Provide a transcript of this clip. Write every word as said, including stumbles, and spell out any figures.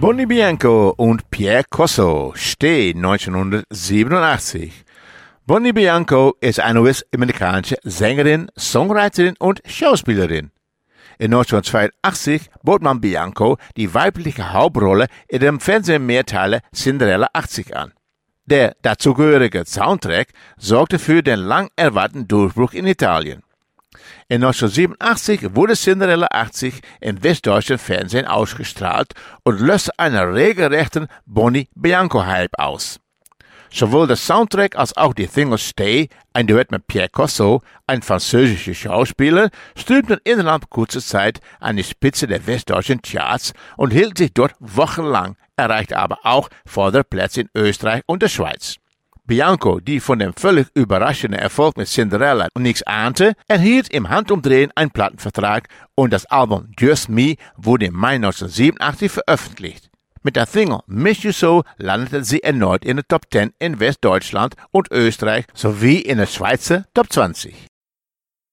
Bonnie Bianco und Pierre Corso stehen neunzehnhundertsiebenundachtzig. Bonnie Bianco ist eine US-amerikanische Sängerin, Songwriterin und Schauspielerin. In neunzehnhundertzweiundachtzig bot man Bianco die weibliche Hauptrolle in dem Fernsehmehrteiler Cinderella achtzig an. Der dazugehörige Soundtrack sorgte für den lang erwarteten Durchbruch in Italien. In neunzehnhundertsiebenundachtzig wurde Cinderella achtzig im westdeutschen Fernsehen ausgestrahlt und löste einen regelrechten Bonnie Bianco-Hype aus. Sowohl der Soundtrack als auch die Single Stay, ein Duett mit Pierre Corso, ein französischer Schauspieler, stürmten innerhalb kurzer Zeit an die Spitze der westdeutschen Charts und hielt sich dort wochenlang, erreichte aber auch Vorderplätze in Österreich und der Schweiz. Bianco, die von dem völlig überraschenden Erfolg mit Cinderella nichts ahnte, erhielt im Handumdrehen einen Plattenvertrag und das Album Just Me wurde im Mai neunzehnhundertsiebenundachtzig veröffentlicht. Mit der Single Miss You So landete sie erneut in der Top zehn in Westdeutschland und Österreich sowie in der Schweizer Top zwanzig.